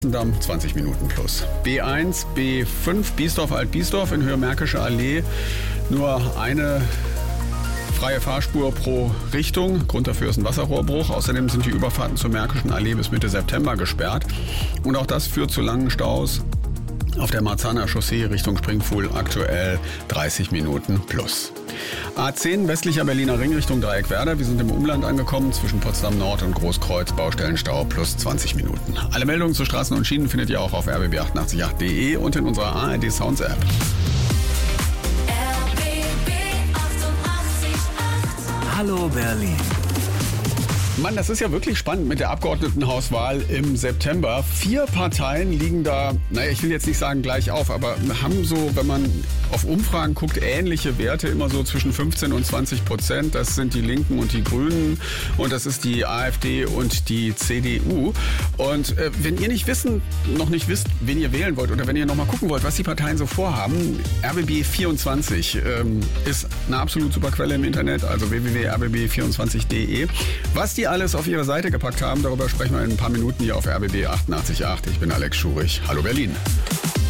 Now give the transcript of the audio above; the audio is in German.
Damm 20 Minuten plus. B1, B5, Biesdorf, Alt-Biesdorf in Höhe Märkische Allee. Nur eine freie Fahrspur pro Richtung. Grund dafür ist ein Wasserrohrbruch. Außerdem sind die Überfahrten zur Märkischen Allee bis Mitte September gesperrt. Und auch das führt zu langen Staus. Auf der Marzahner Chaussee Richtung Springpfuhl aktuell 30 Minuten plus. A10 westlicher Berliner Ring Richtung Dreieckwerder. Wir sind im Umland angekommen, zwischen Potsdam Nord und Großkreuz, Baustellenstau plus 20 Minuten. Alle Meldungen zu Straßen und Schienen findet ihr auch auf rbb888.de und in unserer ARD Sounds App. Hallo Berlin. Mann, das ist ja wirklich spannend mit der Abgeordnetenhauswahl im September. 4 Parteien liegen da, naja, ich will jetzt nicht sagen gleich auf, aber haben so, wenn man auf Umfragen guckt, ähnliche Werte, immer so zwischen 15 und 20%. Das sind die Linken und die Grünen und das ist die AfD und die CDU. Und wenn ihr noch nicht wisst, wen ihr wählen wollt oder wenn ihr noch mal gucken wollt, was die Parteien so vorhaben, RBB24 ist eine absolut super Quelle im Internet, also www.rbb24.de. Was die alles auf ihre Seite gepackt haben, darüber sprechen wir in ein paar Minuten hier auf RBB 88.8. Ich bin Alex Schurich. Hallo Berlin.